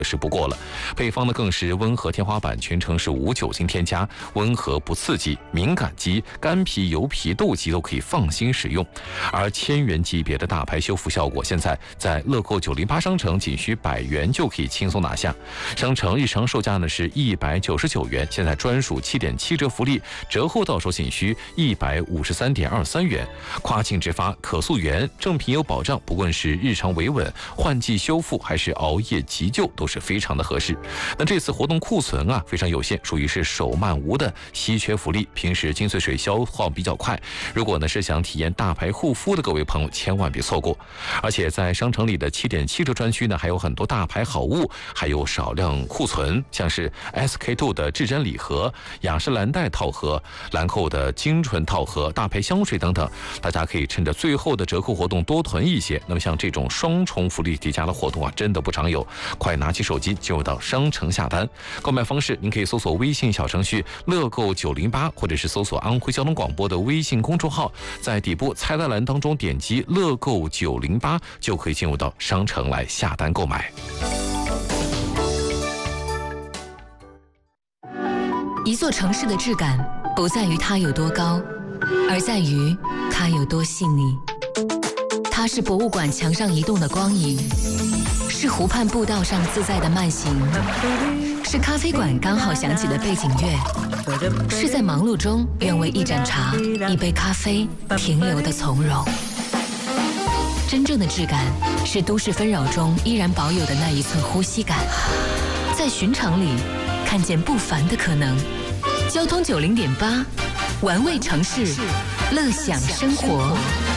是不过了。配方呢更是温和天花板，全程是无酒精添加，温和不刺激，敏感肌、干皮、油皮、痘肌都可以放心使用。而1000元级别的大牌修复效果，现在在乐购908商城仅需100元就可以轻松拿下。商城日常售价呢是199元，现在专属7.7折福利，折后到手仅需153.23元。跨境直发，可溯源，正品有保障，不论是日常维稳、换季修复还是熬夜急救，都是非常的合适。那这次活动库存啊非常有限，属于是手慢无的稀缺福利。平时精粹水消耗比较快，如果呢是想体验大牌护肤的各位朋友，千万别错过。而且在商城里的7.7折专区呢，还有很多大牌好物，还有少量库存，像是 SK2 的至臻礼盒、雅诗兰黛套盒、兰蔻的精纯套盒、大牌香水等等，大家可以趁着最后的折扣活动多囤一些。那么像这种双重福利叠加的活动啊，真的不常有，快拿起手机进入到商城下单。购买方式您可以搜索微信小程序乐购908，或者是搜索安徽交通广播的微信公众号，在底部菜单栏当中点击乐购908，就可以进入到商城来下单购买。 一座城市的质感不在于它有多高，而在于它有多细腻。它是博物馆墙上移动的光影，是湖畔步道上自在的慢行，是咖啡馆刚好响起的背景乐，是在忙碌中愿为一盏茶、一杯咖啡停留的从容。真正的质感是都市纷扰中依然保有的那一寸呼吸感，在寻常里看见不凡的可能。交通90.8，玩味城市，乐享生活。